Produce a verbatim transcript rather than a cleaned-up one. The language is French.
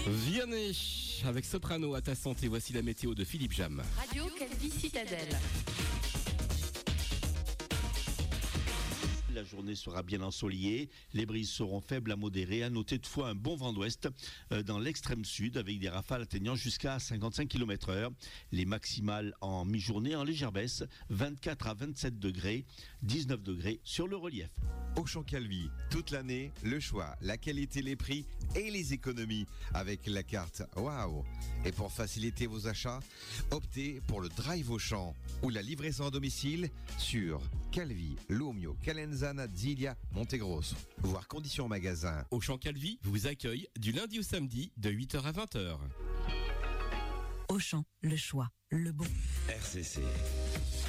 Vianney avec Soprano à ta santé. Voici la météo de Philippe Jam. Radio Calvi Citadelle. La journée sera bien ensoleillée, les brises seront faibles à modérées. À noter toutefois un bon vent d'ouest dans l'extrême sud avec des rafales atteignant jusqu'à cinquante-cinq kilomètres heure. Les maximales en mi-journée en légère baisse, vingt-quatre à vingt-sept degrés, dix-neuf degrés sur le relief. Auchan Calvi, toute l'année, le choix, la qualité, les prix et les économies avec la carte Waouh. Et pour faciliter vos achats, optez pour le Drive Auchan ou la livraison à domicile sur Calvi, Lumio, Calenzana, Zilia, Montegrosso. Voir conditions en magasin. Auchan Calvi vous accueille du lundi au samedi de huit heures à vingt heures. Auchan, le choix, le bon. R C C.